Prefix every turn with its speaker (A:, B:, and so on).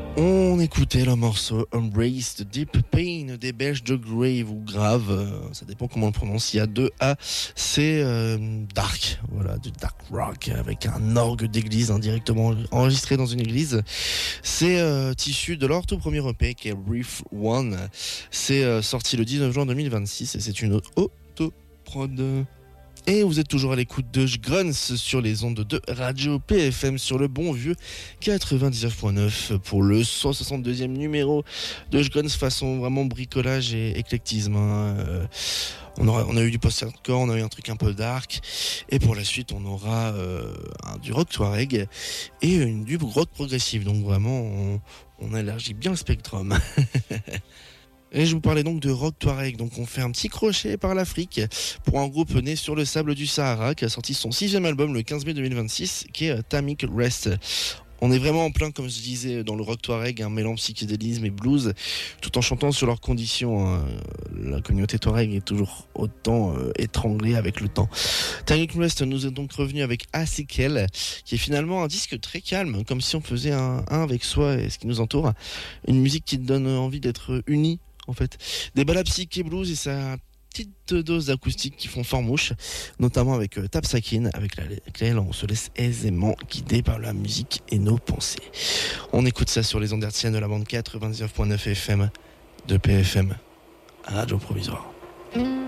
A: On écoutait le morceau Embrace the Deep Pain des Belges de Grave ou Grave, ça dépend comment on le prononce, il y a deux A, c'est dark, voilà, du dark rock avec un orgue d'église directement enregistré dans une église. C'est issu de leur tout premier EP qui est Reef One, c'est sorti le 19 juin 2026 et c'est une auto-prod. Et vous êtes toujours à l'écoute de Jgrons sur les ondes de Radio PFM sur le bon vieux 99.9 pour le 162e numéro de Jgrons façon vraiment bricolage et éclectisme. On a eu du post-hardcore, on a eu un truc un peu dark et pour la suite on aura du rock touareg et du rock progressif. Donc vraiment on élargit bien le spectrum. Et je vous parlais donc de rock touareg, donc on fait un petit crochet par l'Afrique pour un groupe né sur le sable du Sahara qui a sorti son 6e album le 15 mai 2026 qui est Tamik Rest. On est vraiment en plein, comme je disais, dans le rock touareg, un mélange psychédélisme et blues, tout en chantant sur leurs conditions. La communauté touareg est toujours autant étranglée avec le temps. Tamik Rest nous est donc revenu avec Asikel, qui est finalement un disque très calme, comme si on faisait un avec soi et ce qui nous entoure. Une musique qui donne envie d'être unis. En fait, des ballades psyché blues et sa petite dose d'acoustique qui font fort mouche, notamment avec Tapsakin, avec laquelle on se laisse aisément guider par la musique et nos pensées. On écoute ça sur les ondes hertziennes de la bande 99.9 FM de PFM, Radio Provisoire.